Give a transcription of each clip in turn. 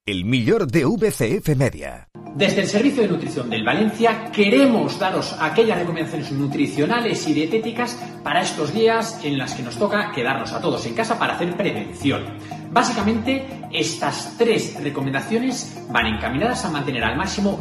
El millor de VCF Media. Desde el Servicio de Nutrición del Valencia queremos daros aquellas recomendaciones nutricionales y dietéticas para estos días en las que nos toca quedarnos a todos en casa para hacer prevención. Básicamente, estas 3 recomendaciones van encaminadas a mantener al máximo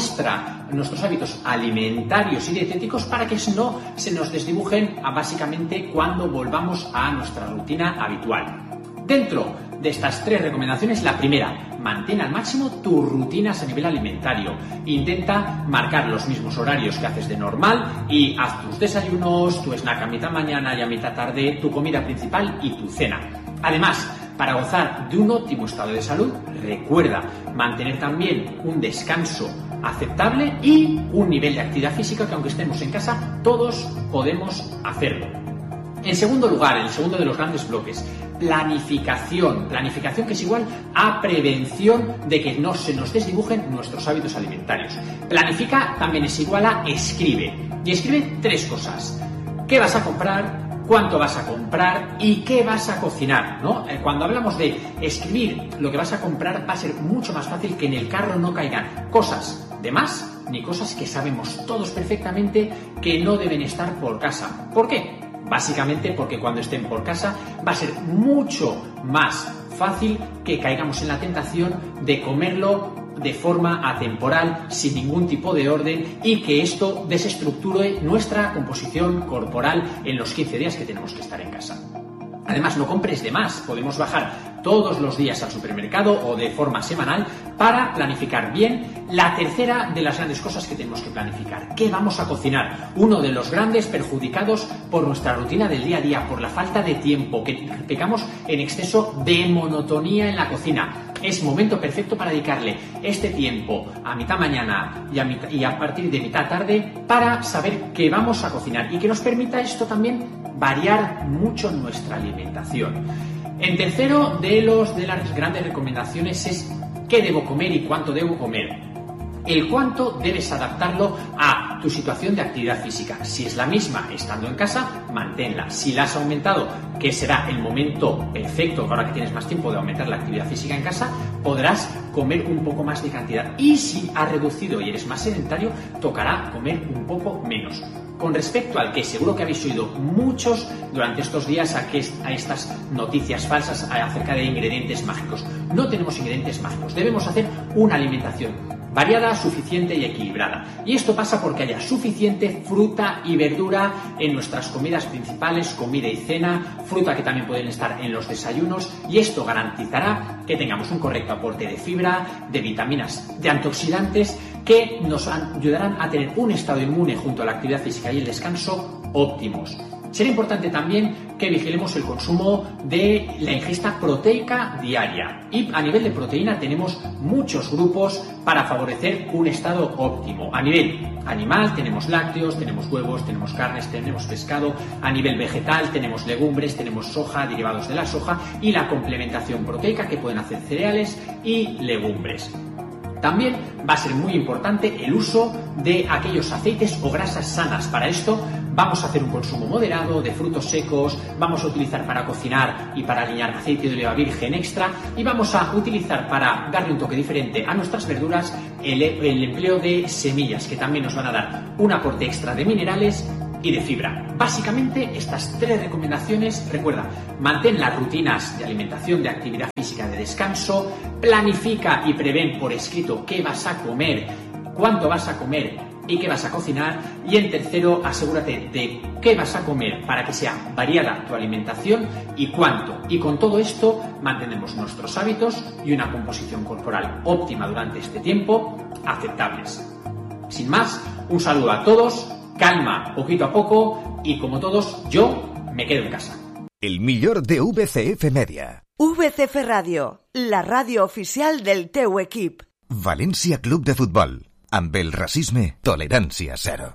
nuestros hábitos alimentarios y dietéticos para que no se nos desdibujen básicamente cuando volvamos a nuestra rutina habitual. Dentro de estas 3 recomendaciones, la primera, mantén al máximo tus rutinas a nivel alimentario. Intenta marcar los mismos horarios que haces de normal y haz tus desayunos, tu snack a mitad mañana y a mitad tarde, tu comida principal y tu cena. Además, para gozar de un óptimo estado de salud, recuerda mantener también un descanso aceptable y un nivel de actividad física que, aunque estemos en casa, todos podemos hacerlo. En segundo lugar, el segundo de los grandes bloques, planificación. Planificación que es igual a prevención de que no se nos desdibujen nuestros hábitos alimentarios. Planifica también es igual a escribe. Y escribe 3 cosas. ¿Qué vas a comprar? ¿Cuánto vas a comprar? ¿Y qué vas a cocinar? ¿No? Cuando hablamos de escribir lo que vas a comprar, va a ser mucho más fácil que en el carro no caigan cosas de más ni cosas que sabemos todos perfectamente que no deben estar por casa. ¿Por qué? Básicamente porque cuando estén por casa va a ser mucho más fácil que caigamos en la tentación de comerlo de forma atemporal, sin ningún tipo de orden, y que esto desestructure nuestra composición corporal en los 15 días que tenemos que estar en casa. Además, no compres de más. Podemos bajar todos los días al supermercado o de forma semanal para planificar bien. La tercera de las grandes cosas que tenemos que planificar: ¿qué vamos a cocinar? Uno de los grandes perjudicados por nuestra rutina del día a día, por la falta de tiempo, que pecamos en exceso de monotonía en la cocina. Es momento perfecto para dedicarle este tiempo a mitad mañana y a partir de mitad tarde para saber qué vamos a cocinar y que nos permita esto también variar mucho nuestra alimentación. En tercero de las grandes recomendaciones es qué debo comer y cuánto debo comer. El cuánto debes adaptarlo a tu situación de actividad física. Si es la misma estando en casa, manténla. Si la has aumentado, que será el momento perfecto, ahora que tienes más tiempo de aumentar la actividad física en casa, podrás comer un poco más de cantidad. Y si has reducido y eres más sedentario, tocará comer un poco menos. Con respecto al que seguro que habéis oído muchos durante estos días a estas noticias falsas acerca de ingredientes mágicos. No tenemos ingredientes mágicos. Debemos hacer una alimentación variada, suficiente y equilibrada. Y esto pasa porque haya suficiente fruta y verdura en nuestras comidas principales, comida y cena, fruta que también pueden estar en los desayunos, y esto garantizará que tengamos un correcto aporte de fibra, de vitaminas, de antioxidantes que nos ayudarán a tener un estado inmune junto a la actividad física y el descanso óptimos. Será importante también que vigilemos el consumo de la ingesta proteica diaria. Y a nivel de proteína tenemos muchos grupos para favorecer un estado óptimo. A nivel animal tenemos lácteos, tenemos huevos, tenemos carnes, tenemos pescado. A nivel vegetal tenemos legumbres, tenemos soja, derivados de la soja y la complementación proteica que pueden hacer cereales y legumbres. También va a ser muy importante el uso de aquellos aceites o grasas sanas. Para esto vamos a hacer un consumo moderado de frutos secos, vamos a utilizar para cocinar y para aliñar aceite de oliva virgen extra, y vamos a utilizar para darle un toque diferente a nuestras verduras el empleo de semillas, que también nos van a dar un aporte extra de minerales y de fibra. Básicamente estas 3 recomendaciones. Recuerda, mantén las rutinas de alimentación, de actividad física, de descanso, planifica y prevén por escrito qué vas a comer, cuánto vas a comer y qué vas a cocinar. Y en tercero, asegúrate de qué vas a comer para que sea variada tu alimentación y cuánto. Y con todo esto mantenemos nuestros hábitos y una composición corporal óptima durante este tiempo, aceptables. Sin más, un saludo a todos. Calma, poquito a poco, y como todos, yo me quedo en casa. El millor de VCF Media. VCF Radio, la ràdio oficial del teu equip. València Club de Futbol. Amb el racisme, tolerància zero.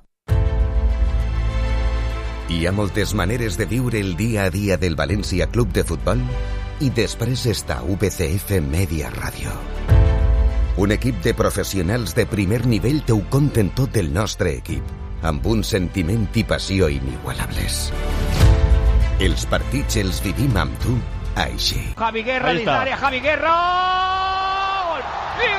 Hi ha moltes maneres de viure el dia a dia del València Club de Futbol, i després està VCF Media Ràdio. Un equip de professionals de primer nivell teu conten tot el nostre equip, amb un sentiment i passió inigualables. Els partits els vivim amb tu així. Javi Guerra, dins l'àrea, Javi Guerra! Gol! I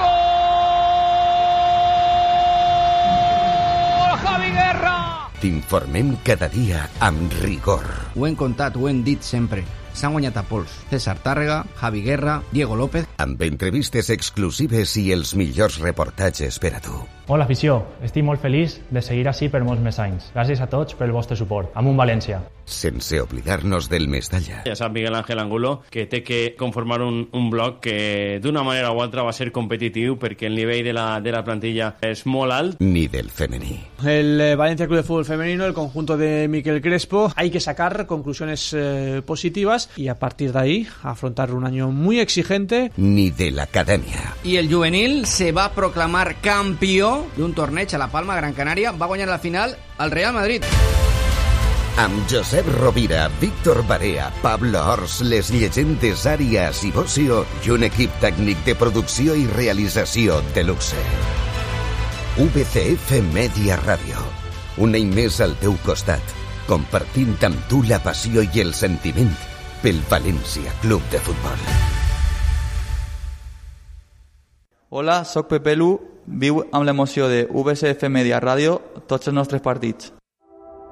gol! Javi Guerra! T'informem cada dia amb rigor. Ho hem contat, ho hem dit sempre. S'han guanyat a pols. César Tàrrega, Javi Guerra, Diego López... Amb entrevistes exclusives i els millors reportatges per a tu. Hola, afició. Estic molt feliç de seguir així per molts més anys. Gràcies a tots pel vostre suport. Amunt València. Sense oblidar-nos del Mestalla. Ja sap Miguel Ángel Angulo que té que conformar un bloc que d'una manera o altra va ser competitiu perquè el nivell de la plantilla és molt alt. Ni del femení. El Valencia Club de Fútbol Femenino, el conjunto de Miquel Crespo, hay que sacar conclusiones positivas y a partir de ahí afrontar un año muy exigente. Ni de l'acadèmia. I el juvenil se va proclamar campió d'un torneig a la Palma, Gran Canària. Va guanyar la final al Real Madrid. Amb Josep Rovira, Víctor Barea, Pablo Ors, les llegendes Àrias i Bocio i un equip tècnic de producció i realització de luxe. VCF Media Ràdio. Un any més al teu costat, compartint amb tu la passió i el sentiment pel València Club de Futbol. Hola, soc Pepe Lu, viu amb l'emoció de VCF Media Ràdio tots els nostres partits.